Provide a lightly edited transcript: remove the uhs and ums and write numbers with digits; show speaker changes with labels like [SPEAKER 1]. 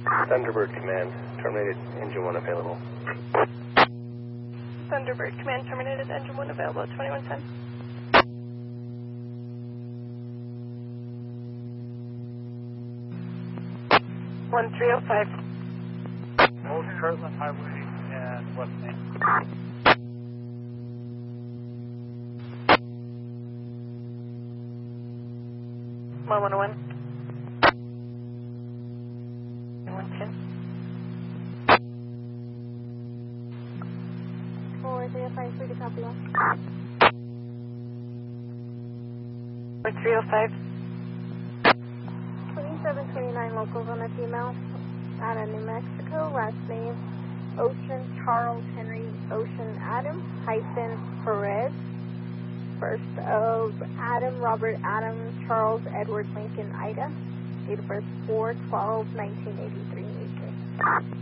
[SPEAKER 1] Thunderbird Command, terminated, engine 1 available.
[SPEAKER 2] Thunderbird Command, terminated, engine 1 available at 2110. One 305.
[SPEAKER 3] Old Kirtland Highway and West Main.
[SPEAKER 2] 1101. 110.
[SPEAKER 4] 4305, free to copy 1.
[SPEAKER 2] 4305.
[SPEAKER 4] 2729 locals on a female out of New Mexico. Last name Ocean Charles Henry Ocean Adam hyphen Perez. First of Adam Robert Adam Charles Edward Lincoln Ida. Date of birth 4/12/1983.